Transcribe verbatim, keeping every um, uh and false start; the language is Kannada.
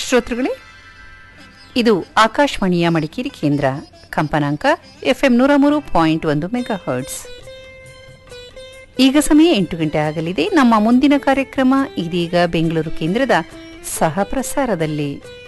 ಶ್ರೋತೃಗಳೇ, ಇದು ಆಕಾಶವಾಣಿಯ ಮಡಿಕೇರಿ ಕೇಂದ್ರ. ಕಂಪನಾಂಕ ಎಫ್ಎಂ ನೂರ ಮೂರು ಪಾಯಿಂಟ್ ಒಂದು ಮೆಗಾ ಹರ್ಟ್ಸ್. ಈಗ ಸಮಯ ಎಂಟು ಗಂಟೆ ಆಗಲಿದೆ. ನಮ್ಮ ಮುಂದಿನ ಕಾರ್ಯಕ್ರಮ ಇದೀಗ ಬೆಂಗಳೂರು ಕೇಂದ್ರದ ಸಹ ಪ್ರಸಾರದಲ್ಲಿ.